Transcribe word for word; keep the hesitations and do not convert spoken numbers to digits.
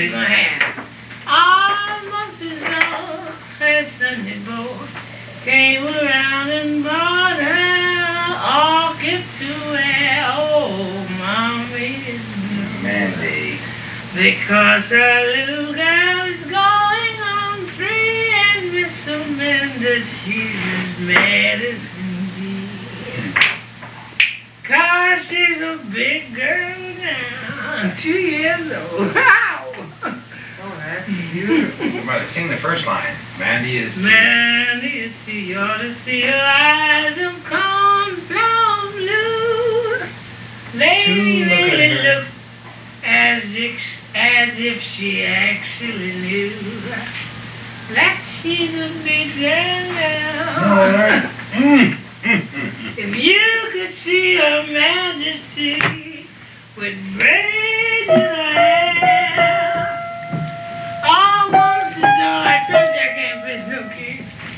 she's gonna have. All months ago, her Sunday boy came around and brought her orchid to wear. Oh, mommy is blue. Mandy. Because her little girl is going on three, and Miss Amanda, she's as mad as can be. Cause she's a big girl now, two years old. Wow! Oh, that's beautiful. Brother, sing the first line. Mandy is... Mandy is you ought to see her eyes of cornflower blue. They Look at really her. look as if, as if she actually knew that she's a big girl now. All right. Mm. Mm, mm, mm. If you could see her majesty with brave